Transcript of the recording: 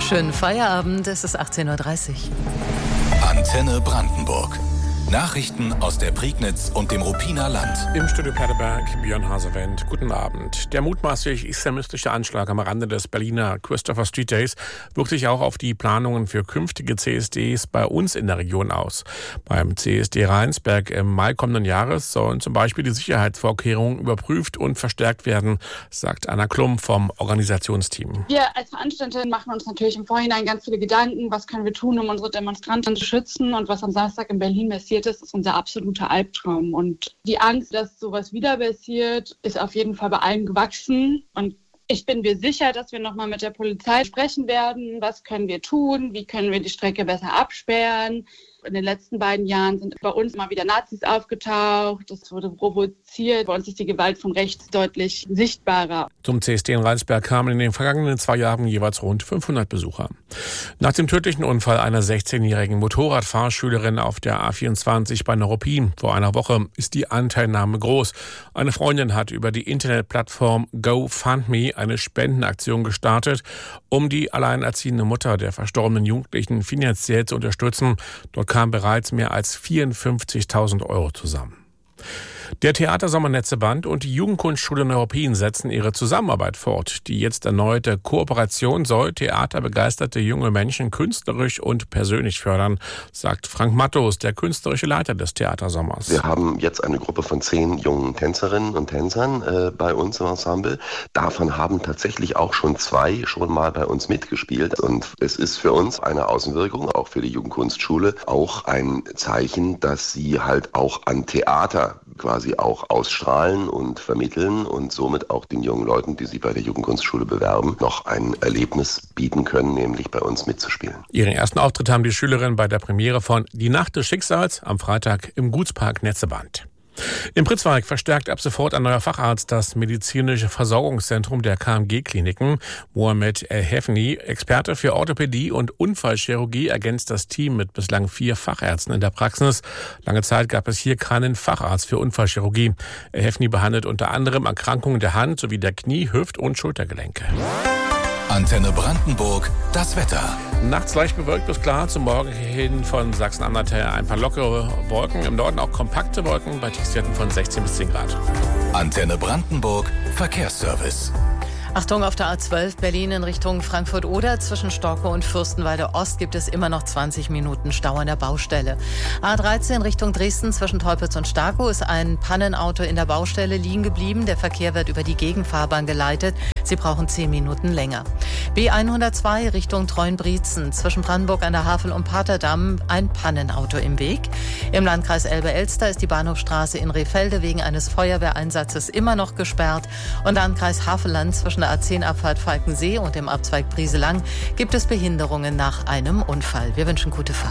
Schönen Feierabend, es ist 18:30 Uhr. Antenne Brandenburg. Nachrichten aus der Prignitz und dem Ruppiner Land. Im Studio Paderberg, Björn Hasewendt. Guten Abend. Der mutmaßlich islamistische Anschlag am Rande des Berliner Christopher Street Days wirkt sich auch auf die Planungen für künftige CSDs bei uns in der Region aus. Beim CSD Rheinsberg im Mai kommenden Jahres sollen zum Beispiel die Sicherheitsvorkehrungen überprüft und verstärkt werden, sagt Anna Klum vom Organisationsteam. Wir als Veranstalterin machen uns natürlich im Vorhinein ganz viele Gedanken, was können wir tun, um unsere Demonstranten zu schützen, und was am Samstag in Berlin passiert ist unser absoluter Albtraum. Und die Angst, dass sowas wieder passiert, ist auf jeden Fall bei allen gewachsen. Und ich bin mir sicher, dass wir nochmal mit der Polizei sprechen werden. Was können wir tun? Wie können wir die Strecke besser absperren? In den letzten beiden Jahren sind bei uns immer wieder Nazis aufgetaucht. Das wurde provoziert. Bei uns ist die Gewalt von rechts deutlich sichtbarer. Zum CSD in Rheinsberg kamen in den vergangenen 2 Jahren jeweils rund 500 Besucher. Nach dem tödlichen Unfall einer 16-jährigen Motorradfahrschülerin auf der A24 bei Neuruppin vor einer Woche ist die Anteilnahme groß. Eine Freundin hat über die Internetplattform GoFundMe eine Spendenaktion gestartet, um die alleinerziehende Mutter der verstorbenen Jugendlichen finanziell zu unterstützen. Dort kamen bereits mehr als 54.000 € zusammen. Der Theatersommer Netzeband und die Jugendkunstschule Neuruppin setzen ihre Zusammenarbeit fort. Die jetzt erneute Kooperation soll theaterbegeisterte junge Menschen künstlerisch und persönlich fördern, sagt Frank Mattos, der künstlerische Leiter des Theatersommers. Wir haben jetzt eine Gruppe von 10 jungen Tänzerinnen und Tänzern bei uns im Ensemble. Davon haben tatsächlich auch schon 2 schon mal bei uns mitgespielt. Und es ist für uns eine Außenwirkung, auch für die Jugendkunstschule, auch ein Zeichen, dass sie halt auch an Theater quasi auch ausstrahlen und vermitteln und somit auch den jungen Leuten, die sich bei der Jugendkunstschule bewerben, noch ein Erlebnis bieten können, nämlich bei uns mitzuspielen. Ihren ersten Auftritt haben die Schülerinnen bei der Premiere von Die Nacht des Schicksals am Freitag im Gutspark Netzeband. In Pritzwalk verstärkt ab sofort ein neuer Facharzt das medizinische Versorgungszentrum der KMG-Kliniken. Mohamed El-Hefni, Experte für Orthopädie und Unfallchirurgie, ergänzt das Team mit bislang 4 Fachärzten in der Praxis. Lange Zeit gab es hier keinen Facharzt für Unfallchirurgie. El-Hefni behandelt unter anderem Erkrankungen der Hand sowie der Knie-, Hüft- und Schultergelenke. Antenne Brandenburg, das Wetter. Nachts leicht bewölkt bis klar, zum Morgen hin von Sachsen-Anhalt her ein paar lockere Wolken. Im Norden auch kompakte Wolken bei Tiefstwerten von 16 bis 10 Grad. Antenne Brandenburg, Verkehrsservice. Achtung, auf der A12 Berlin in Richtung Frankfurt-Oder. Zwischen Storkow und Fürstenwalde Ost gibt es immer noch 20 Minuten Stau an der Baustelle. A13 Richtung Dresden zwischen Teupitz und Starkow ist ein Pannenauto in der Baustelle liegen geblieben. Der Verkehr wird über die Gegenfahrbahn geleitet. Sie brauchen 10 Minuten länger. B102 Richtung Treuenbrietzen zwischen Brandenburg an der Havel und Paterdamm ein Pannenauto im Weg. Im Landkreis Elbe-Elster ist die Bahnhofstraße in Rehfelde wegen eines Feuerwehreinsatzes immer noch gesperrt. Und Landkreis Havelland zwischen der A10-Abfahrt Falkensee und dem Abzweig Brieselang gibt es Behinderungen nach einem Unfall. Wir wünschen gute Fahrt.